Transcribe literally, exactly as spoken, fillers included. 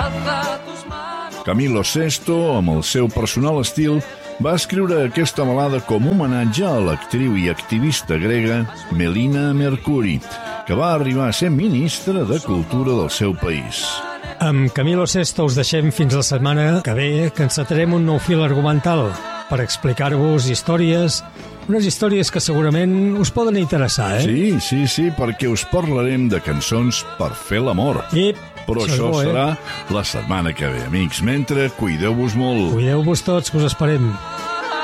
Camilo Sesto, amb el seu personal estil, va escriure aquesta balada com homenatge a l'actriu i activista grega Melina Mercouri, que va arribar a ser ministra de Cultura del seu país. Amb Camilo Sesto us deixem fins la setmana que ve, que encetarem un nou fil argumental per explicar-vos històries, unes històries que segurament us poden interessar, eh? Sí, sí, sí, perquè us parlarem de cançons per fer l'amor. I Però això, això bo, eh? serà la setmana que ve, amics. Mentre, cuideu-vos molt. Cuideu-vos tots, que us esperem.